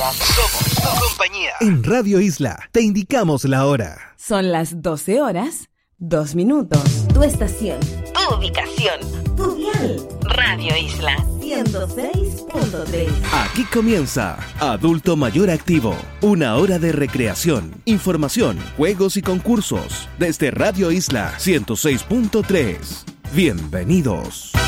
Somos tu compañía. En Radio Isla te indicamos la hora. Son las 12 horas, 2 minutos. Tu estación, Tu ubicación, tu dial. Radio Isla 106.3. Aquí comienza Adulto Mayor Activo. Una hora de recreación, información, juegos y concursos. Desde Radio Isla 106.3. Bienvenidos.